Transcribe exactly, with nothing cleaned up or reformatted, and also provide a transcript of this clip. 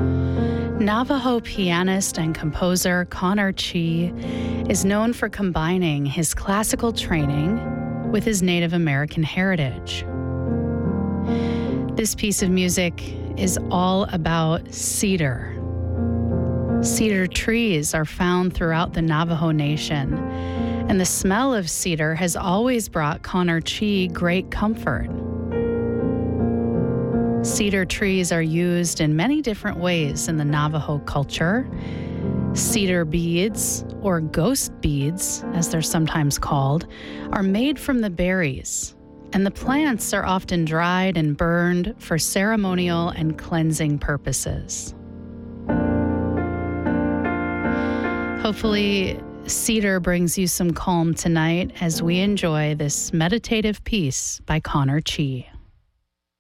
Navajo pianist and composer Connor Chee is known for combining his classical training with his Native American heritage. This piece of music is all about cedar. Cedar trees are found throughout the Navajo Nation, and the smell of cedar has always brought Connor Chee great comfort. Cedar trees are used in many different ways in the Navajo culture. Cedar beads, or ghost beads, as they're sometimes called, are made from the berries, and the plants are often dried and burned for ceremonial and cleansing purposes. Hopefully, cedar brings you some calm tonight as we enjoy this meditative piece by Connor Chee.